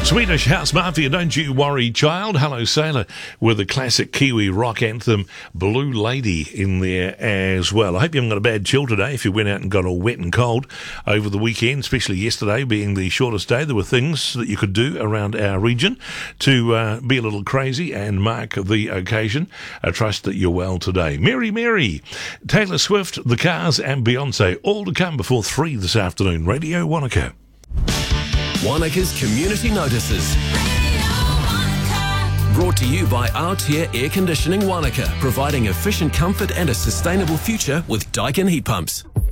Swedish House Mafia, Don't You Worry Child. Hello Sailor with the classic Kiwi rock anthem Blue Lady in there as well. I hope you haven't got a bad chill today if you went out and got all wet and cold over the weekend, especially yesterday being the shortest day. There were things that you could do around our region to be a little crazy and mark the occasion. I trust that you're well today. Mary Mary, Taylor Swift, The Cars and Beyonce, all to come before 3 this afternoon. Radio Wanaka. Wanaka's Community Notices. Brought to you by Altair Air Conditioning Wanaka, providing efficient comfort and a sustainable future with Daikin heat pumps.